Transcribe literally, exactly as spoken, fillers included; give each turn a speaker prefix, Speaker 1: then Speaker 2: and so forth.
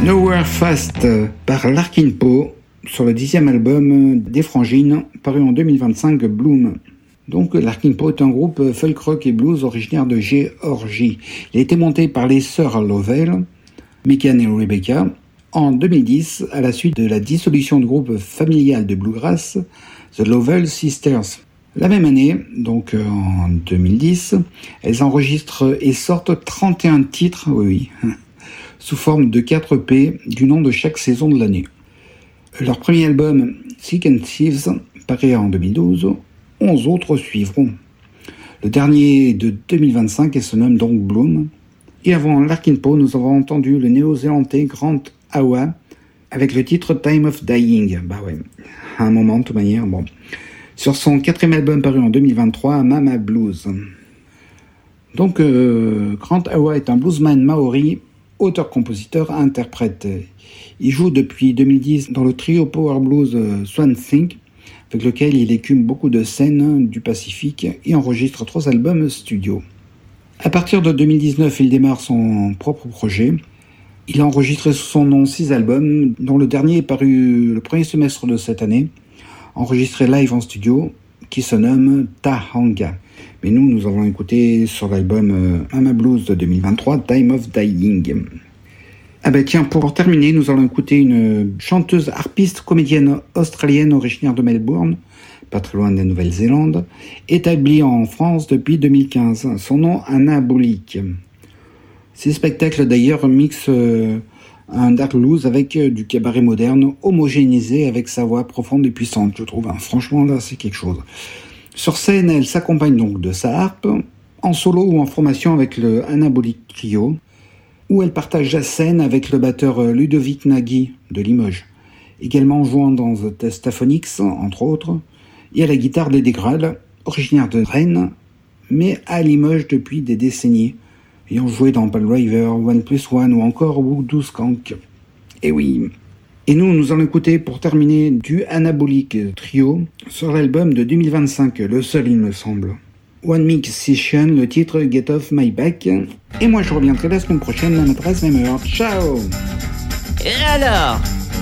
Speaker 1: Nowhere Fast par Larkin Poe sur le dixième album des Frangines, paru en deux mille vingt-cinq, Bloom. Donc Larkin Poe est un groupe folk rock et blues originaire de Géorgie. Il a été monté par les sœurs Lovell, Megan et Rebecca, en deux mille dix à la suite de la dissolution du groupe familial de bluegrass The Lovell Sisters. La même année, donc en deux mille dix, elles enregistrent et sortent trente et un titres, oui, oui, sous forme de quatre E P du nom de chaque saison de l'année. Leur premier album, Sick and Thieves, paraît en deux mille douze, onze autres suivront. Le dernier de deux mille vingt-cinq et se nomme donc Bloom. Et avant Larkin Poe, nous avons entendu le néo-zélandais Grant Awa avec le titre Time of Dying. Bah ouais, à un moment de toute manière, bon. Sur son quatrième album paru en deux mille vingt-trois, Mama Blues. Donc euh, Grant Awa est un bluesman maori, auteur-compositeur, interprète. Il joue depuis deux mille dix dans le trio Power Blues Swan Think, avec lequel il écume beaucoup de scènes du Pacifique et enregistre trois albums studio. À partir de deux mille dix-neuf, il démarre son propre projet. Il a enregistré sous son nom six albums, dont le dernier est paru le premier semestre de cette année, enregistré live en studio, qui se nomme Tahanga. Mais nous, nous avons écouté sur l'album euh, Mama Blues de deux mille vingt-trois, Time of Dying. Ah ben tiens, pour terminer, nous allons écouter une chanteuse harpiste comédienne australienne originaire de Melbourne, pas très loin de la Nouvelle-Zélande, établie en France depuis deux mille quinze. Son nom, Anna Bolick. Ces spectacles d'ailleurs mixent euh, un dark blues avec euh, du cabaret moderne, homogénéisé avec sa voix profonde et puissante, je trouve. Hein. Franchement, là, c'est quelque chose. Sur scène, elle s'accompagne donc de sa harpe, en solo ou en formation avec le Anna Bolick Trio, où elle partage la scène avec le batteur Ludovic Nagy de Limoges, également jouant dans The Testaphonics, entre autres, et à la guitare Dédé Graal, originaire de Rennes, mais à Limoges depuis des décennies, ayant joué dans Pale River, One Plus One ou encore Voodoo Skank. Et oui. Et nous, nous allons écouter pour terminer du Anna Bolick Trio sur l'album de deux mille vingt-cinq, le seul il me semble. One Mix Session, le titre Get Off My Back. Et moi je reviendrai la semaine prochaine, même adresse, même heure. Ciao!
Speaker 2: Et alors ?